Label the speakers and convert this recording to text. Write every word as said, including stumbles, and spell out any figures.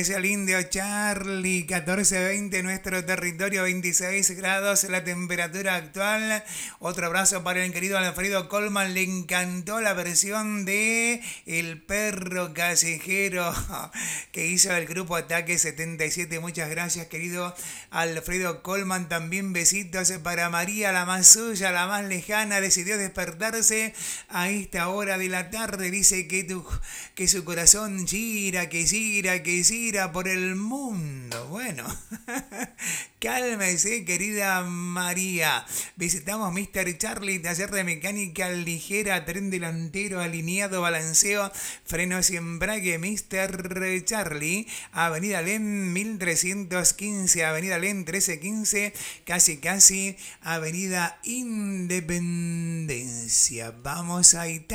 Speaker 1: Es el indio Charlie, catorce veinte nuestro territorio, veintiséis grados la temperatura actual. Otro abrazo para el querido Alfredo Colman, le encantó la versión de El Perro Callejero que hizo el grupo Ataque setenta y siete. Muchas gracias, querido Alfredo Colman. También besitos para María, la más suya, la más lejana. Decidió despertarse a esta hora de la tarde. Dice que, tu, que su corazón gira, que gira, que gira por el mundo. Bueno, cálmese, querida María. Visitamos míster Charlie, taller de mecánica ligera, tren delantero, alineado, balanceo, frenos y embrague. míster Charlie, Avenida Len mil trescientos quince, Avenida Len trece quince, casi casi Avenida Independencia. Vamos a Italia.